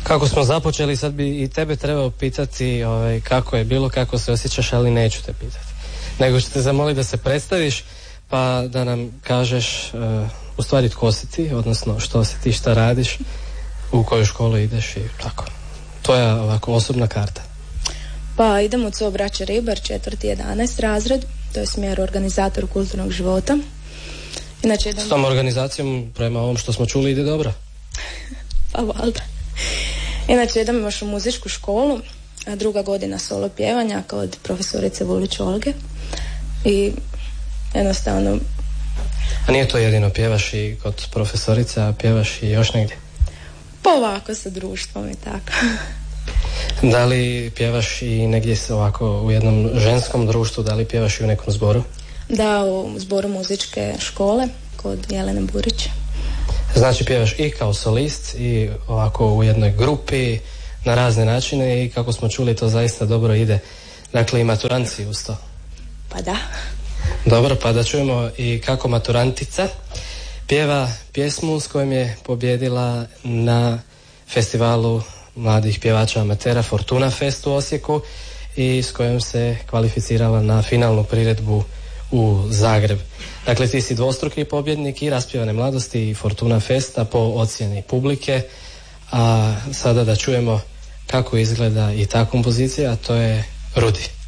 Kako smo započeli, sad bi i tebe trebao pitati kako je bilo, kako se osjećaš, ali neću te pitati. Nego ću te zamoliti da se predstaviš, pa da nam kažeš u stvari tko si ti, odnosno što si ti, šta radiš, u koju školu ideš i tako. To je ovako osobna karta. Pa idem u CO Braće Ribar, 4. 11. razred, to je smjer organizator kulturnog života. Inače, s tom organizacijom, prema ovom što smo čuli, ide dobro? Pa valjda. Inače, idem još u muzičku školu, a 2. godina solo pjevanja kod profesorice Vulić Olge. I jednostavno... A nije to jedino, pjevaš i kod profesorice, a pjevaš i još negdje? Pa ovako sa društvom i tako. Da li pjevaš i negdje ovako u jednom ženskom društvu, da li pjevaš i u nekom zboru? Da, u zboru muzičke škole kod Jelene Burić. Znači pjevaš i kao solist i ovako u jednoj grupi na razne načine i kako smo čuli to zaista dobro ide. Dakle i maturanci uz to. Pa da. Dobro, pa da čujemo i kako maturantica pjeva pjesmu s kojom je pobjedila na festivalu mladih pjevača amatera Fortuna Fest u Osijeku i s kojom se kvalificirala na finalnu priredbu u Zagreb. Dakle, ti si dvostruki pobjednik i Raspjevane mladosti i Fortuna Festa po ocjeni publike, a sada da čujemo kako izgleda i ta kompozicija, a to je Rudi.